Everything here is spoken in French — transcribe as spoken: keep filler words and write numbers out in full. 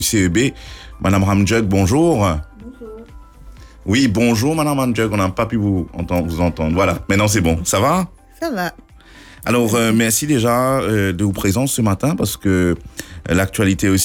C E B. Madame Ramjug, bonjour. Bonjour. Oui, bonjour, Madame Ramjug. On n'a pas pu vous entendre, vous entendre. Voilà, maintenant c'est bon. Ça va? Ça va. Alors, euh, merci déjà euh, de vous présenter ce matin parce que euh, l'actualité aussi